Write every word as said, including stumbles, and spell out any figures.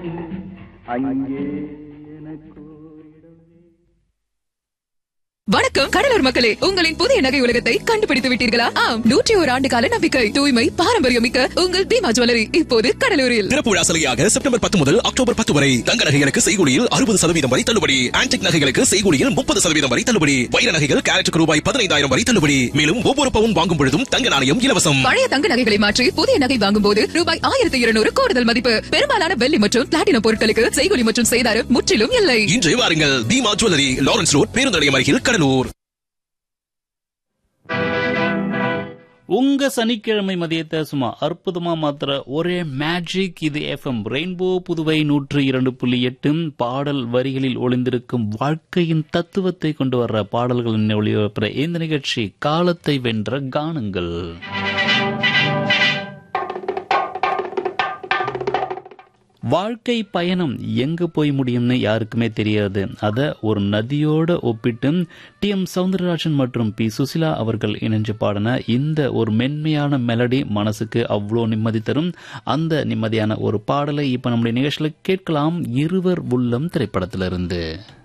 அங்கே எனக்கு வணக்கம் கடலூர் மக்களே, உங்களின் புதிய நகை உலகத்தை கண்டுபிடித்து விட்டீர்களா? ஆம், நூற்றி ஒரு ஆண்டு கால நம்பிக்கை, தூய்மை, பாரம்பரியம் மிக்க உங்கள் பீமா ஜுவல்லரி இப்போது கடலூரில். திறப்பு விழா சலுகையாக செப்டம்பர் பத்து முதல் அக்டோபர் பத்து வரை தங்க நகைகளுக்கு செய்கூலியில் அறுபது சதவீதம் வரை தள்ளுபடி, ஆன்டிக் நகைகளுக்கு செய்கூலியில் முப்பது சதவீதம் வரை தள்ளுபடி, வைர நகைகள் கேரட்டுக்கு ரூபாய் பதினைந்தாயிரம் வரை தள்ளுபடி. மேலும் ஒவ்வொரு பவுன் வாங்கும் பொழுதும் தங்க நாணயம் இலவசம். பழைய தங்க நகைகளை மாற்றி புதிய நகை வாங்கும் போது ரூபாய் ஆயிரத்தி இருநூறு கூடுதல் மதிப்பு. பெரும்பாலான வெள்ளி மற்றும் பிளாட்டினம் பொருட்களுக்கு செய்கூலி மற்றும் செய்தாறு முற்றிலும் இல்லை. இன்றே வாருங்கள், பீமா ஜுவல்லரி, லாரன்ஸ் ரோட், பேருந்து நிலையம் அருகில், கடலூர். உங்க சனிக்கிழமை மதியத்தை சும்மா அற்புதமா மாத்திர ஒரே மேஜிக். இது எஃப்எம் ரெயின்போ புதுவை நூற்று இரண்டு புள்ளி எட்டு. பாடல் வரிகளில் ஒளிந்திருக்கும் வாழ்க்கையின் தத்துவத்தை கொண்டு வர்ற பாடல்களின் ஒளிபரப்புற இந்த நிகழ்ச்சி காலத்தை வென்ற கானங்கள். வாழ்க்கை பயணம் எங்க போய் முடியும்னு யாருக்குமே தெரியாது. அதை ஒரு நதியோட ஒப்பிட்டு டி எம் சவுந்தரராஜன் மற்றும் பி சுசிலா அவர்கள் இணைஞ்சு பாடின இந்த ஒரு மென்மையான மெலடி மனசுக்கு அவ்வளோ நிம்மதி தரும். அந்த நிம்மதியான ஒரு பாடலை இப்ப நம்முடைய நிகழ்ச்சியில் கேட்கலாம். இருவர் உள்ளம் திரைப்படத்திலிருந்து.